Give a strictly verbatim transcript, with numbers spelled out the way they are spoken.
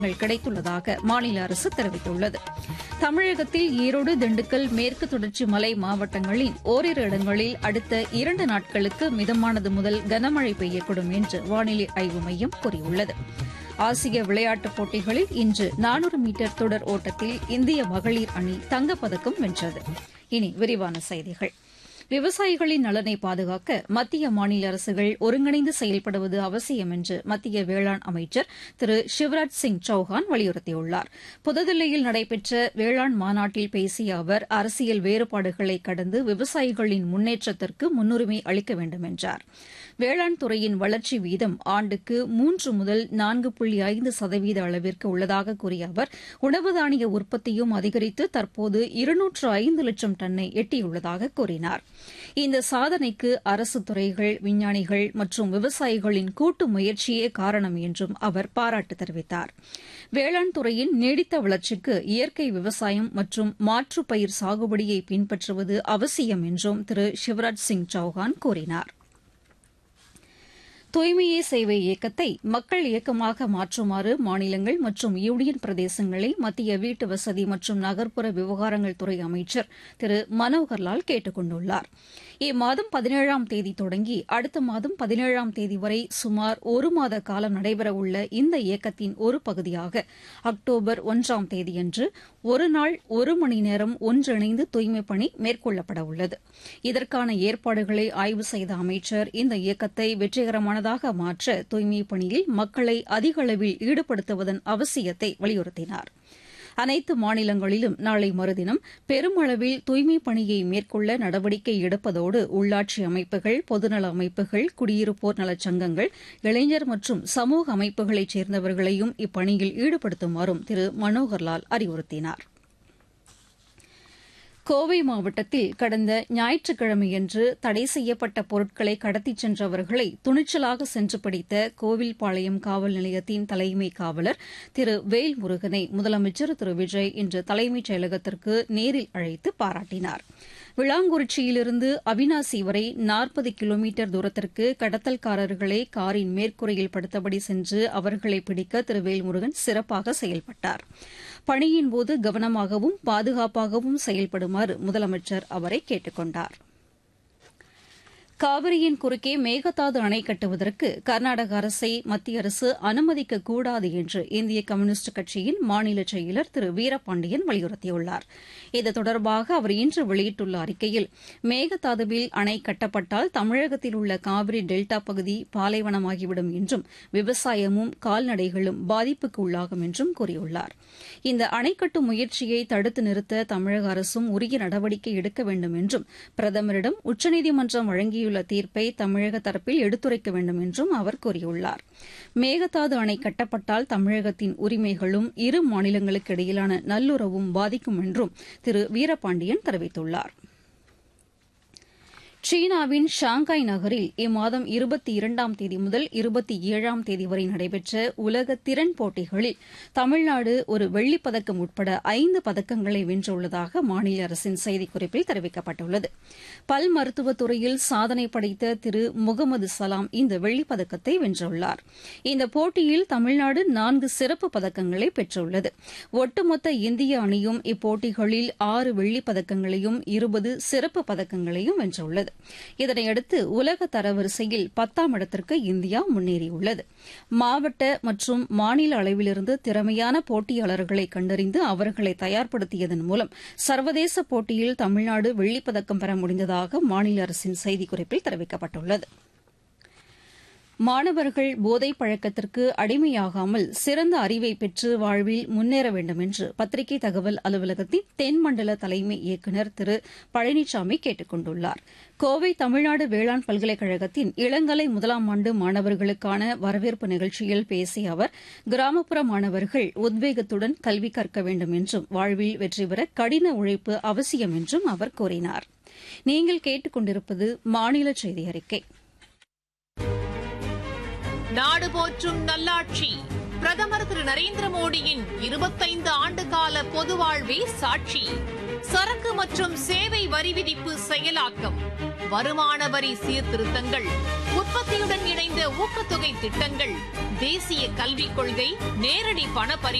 கிடைத்துள்ளதாக மாநில அரசு தெரிவித்துள்ளது. தமிழகத்தில் ஈரோடு, திண்டுக்கல், மேற்கு தொடர்ச்சி மலை மாவட்டங்களில் ஓரிரு இடங்களில் அடுத்த இரண்டு நாட்களுக்கு மிதமானது முதல் கனமழை பெய்யக்கூடும் என்று வானிலை ஆய்வு மையம் கூறியுள்ளது. ஆசிய விளையாட்டுப் போட்டிகளில் இன்று நானூறு மீட்டர் தொடர் ஓட்டத்தில் இந்திய மகளிர் அணி தங்கப்பதக்கம் வென்றது. இனி விரிவான செய்திகள். விவசாயிகளின் நலனை பாதுகாக்க மத்திய மாநில அரசுகள் ஒருங்கிணைந்து செயல்படுவது அவசியம் என்று மத்திய வேளாண் அமைச்சர் திரு சிவராஜ் சிங் சௌஹான் வலியுறுத்தியுள்ளார். புதுதில்லியில் நடைபெற்ற வேளாண் மாநாட்டில் பேசிய அவர், அரசியல் வேறுபாடுகளை கடந்து விவசாயிகளின் முன்னேற்றத்திற்கு முன்னுரிமை அளிக்க வேண்டும் என்றார். வேளாண் துறையின் வளர்ச்சி வீதம் ஆண்டுக்கு மூன்று முதல் நான்கு புள்ளி ஐந்து சதவீத அளவிற்கு உள்ளதாக கூறிய அவர், உணவு தானிய உற்பத்தியும் அதிகரித்து தற்போது இருநூற்று ஐந்து லட்சம் டன்னை எட்டியுள்ளதாக கூறினார். இந்த சாதனைக்கு அரசு துறைகள், விஞ்ஞானிகள் மற்றும் விவசாயிகளின் கூட்டு முயற்சியே காரணம் என்றும் அவர் பாராட்டு தெரிவித்தார். வேளாண் துறையின் நீடித்த வளர்ச்சிக்கு இயற்கை விவசாயம் மற்றும் மாற்று பயிர் சாகுபடியை பின்பற்றுவது அவசியம் என்றும் திரு சிவராஜ் சிங் சௌஹான் கூறினார். தூய்மையே சேவை இயக்கத்தை மக்கள் இயக்கமாக மாற்றுமாறு மாநிலங்கள் மற்றும் யூனியன் பிரதேசங்களை மத்திய வீட்டு வசதி மற்றும் நகர்ப்புற விவகாரங்கள் துறை அமைச்சர் திரு மனோகர்லால் கேட்டுக் கொண்டுள்ளார். இம்மாதம் பதினேழாம் தேதி தொடங்கி அடுத்த மாதம் பதினேழாம் தேதி வரை சுமார் ஒரு மாத காலம் நடைபெறவுள்ள இந்த இயக்கத்தின் ஒரு பகுதியாக அக்டோபர் ஒன்றாம் தேதியன்று ஒருநாள் ஒரு மணி நேரம் ஒன்றிணைந்து தூய்மைப் பணி மேற்கொள்ளப்பட உள்ளது. இதற்கான ஏற்பாடுகளை ஆய்வு செய்த அமைச்சர் இந்த இயக்கத்தை வெற்றிகரமானதாக மாற்ற தூய்மைப் பணியில் மக்களை அதிக அளவில் ஈடுபடுத்துவதன் அவசியத்தை வலியுறுத்தினார். அனைத்து மாநிலங்களிலும் நாளை மறுதினம் பெருமளவில் தூய்மைப் பணியை மேற்கொள்ள நடவடிக்கை எடுப்பதோடு உள்ளாட்சி அமைப்புகள், பொதுநல அமைப்புகள், குடியிருப்போர் நலச் சங்கங்கள், இளைஞர் மற்றும் சமூக அமைப்புகளைச் சேர்ந்தவர்களையும் இப்பணியில் ஈடுபடுத்துமாறும் திரு மனோகர்லால் அறிவுறுத்தினார். கோவை மாவட்டத்தில் கடந்த ஞாயிற்றுக்கிழமையன்று தடை செய்யப்பட்ட பொருட்களை கடத்திச் சென்றவர்களை துணிச்சலாக சென்று பிடித்த கோவில்பாளையம் காவல் நிலையத்தின் தலைமை காவலர் திரு வேல்முருகனை முதலமைச்சர் திரு விஜய் இன்று தலைமைச் செயலகத்திற்கு நேரில் அழைத்து பாராட்டினார். விளாங்குறிச்சியிலிருந்து அவினாசி வரை நாற்பது கிலோமீட்டர் தூரத்திற்கு கடத்தல்காரர்களை காரின் மேற்கூரையில் படுத்தபடி சென்று அவர்களை பிடிக்க திரு வேல்முருகன் சிறப்பாக செயல்பட்டார். பணியின்போது கவனமாகவும் பாதுகாப்பாகவும் செயல்படுமாறு முதலமைச்சர் அவரை கேட்டுக் கொண்டார். காவிரியின் குறுக்கே மேகதாது அணை கட்டுவதற்கு கர்நாடக அரசை மத்திய அரசு அனுமதிக்கக்கூடாது என்று இந்திய கம்யூனிஸ்ட் கட்சியின் மாநில செயலர் திரு வீரபாண்டியன் வலியுறுத்தியுள்ளார். இது தொடர்பாக அவர் இன்று வெளியிட்டுள்ள அறிக்கையில், மேகதாதுவில் அணை கட்டப்பட்டால் தமிழகத்தில் உள்ள காவிரி டெல்டா பகுதி பாலைவனமாகிவிடும் என்றும் விவசாயமும் கால்நடைகளும் பாதிப்புக்கு உள்ளாகும் என்றும் கூறியுள்ளார். இந்த அணை கட்டும் முயற்சியை தடுத்து நிறுத்த தமிழக அரசும் உரிய நடவடிக்கை எடுக்க வேண்டும் என்றும் பிரதமரிடம் உச்சநீதிமன்றம் வழங்கியுள்ள தீர்ப்பை தமிழக தரப்பில் எடுத்துரைக்க வேண்டும் என்றும் அவர் கூறியுள்ளார். மேகதாது அணை கட்டப்பட்டால் தமிழகத்தின் உரிமைகளும் இரு மாநிலங்களுக்கு இடையிலான நல்லுறவும் பாதிக்கும் என்றும் திரு வீரபாண்டியன் தெரிவித்துள்ளார். சீனாவின் ஷாங்காய் நகரில் இம்மாதம் இருபத்தி இரண்டாம் தேதி முதல் இருபத்தி ஏழாம் தேதி வரை நடைபெற்ற உலக திறன் போட்டிகளில் தமிழ்நாடு ஒரு வெள்ளிப் பதக்கம் உட்பட ஐந்து பதக்கங்களை வென்றுள்ளதாக மாநில அரசின் செய்திக்குறிப்பில் தெரிவிக்கப்பட்டுள்ளது. பல் மருத்துவத் துறையில் சாதனை படைத்த திரு முகமது சலாம் இந்த வெள்ளிப் பதக்கத்தை வென்றுள்ளார். இந்த போட்டியில் தமிழ்நாடு நான்கு சிறப்பு பதக்கங்களை பெற்றுள்ளது. ஒட்டுமொத்த இந்திய அணியும் இப்போட்டிகளில் ஆறு வெள்ளிப் பதக்கங்களையும் இருபது சிறப்பு பதக்கங்களையும் வென்றுள்ளது. இதனையடுத்து உலக தரவரிசையில் பத்தாம் இடத்திற்கு இந்தியா முன்னேறியுள்ளது. மாவட்ட மற்றும் மாநில அளவிலிருந்து திறமையான போட்டியாளர்களை கண்டறிந்து அவர்களை தயார்படுத்தியதன் மூலம் சர்வதேச போட்டியில் தமிழ்நாடு வெள்ளிப்பதக்கம் பெற முடிந்ததாக மாநில அரசின் செய்திக்குறிப்பில் தெரிவிக்கப்பட்டுள்ளது. மாணவர்கள் போதைப் பழக்கத்திற்கு அடிமையாகாமல் சிறந்த அறிவை பெற்று வாழ்வில் முன்னேற வேண்டும் என்று பத்திரிகை தகவல் அலுவலகத்தின் தென்மண்டல தலைமை இயக்குநர் திரு பழனிசாமி கேட்டுக் கொண்டுள்ளார். கோவை தமிழ்நாடு வேளாண் பல்கலைக்கழகத்தின் இளங்கலை முதலாம் ஆண்டு மாணவர்களுக்கான வரவேற்பு நிகழ்ச்சியில் பேசிய அவர், கிராமப்புற மாணவர்கள் உத்வேகத்துடன் கல்வி கற்க வேண்டும் என்றும் வாழ்வில் வெற்றி பெற கடின உழைப்பு அவசியம் என்றும் அவர் கூறினார். நீங்கள் கேட்டுக் கொண்டிருப்பது மாநில செய்தி அறிக்கை. நாடு போற்றும் நல்லாட்சி பிரதமர் திரு நரேந்திர மோடியின் இருபத்தைந்து ஆண்டுகால பொது வாழ்வே சாட்சி. சரக்கு மற்றும் சேவை வரி விதிப்பு செயலாக்கம், வருமான வரி சீர்திருத்தங்கள், உற்பத்தியுடன் இணைந்த ஊக்கத்தொகை திட்டங்கள், தேசிய கல்விக் கொள்கை, நேரடி பண பரி